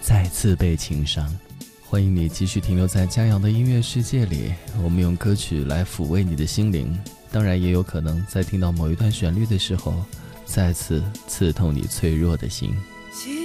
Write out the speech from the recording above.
再次被情伤。欢迎你继续停留在佳阳的音乐世界里，我们用歌曲来抚慰你的心灵，当然也有可能在听到某一段旋律的时候，再次刺痛你脆弱的心。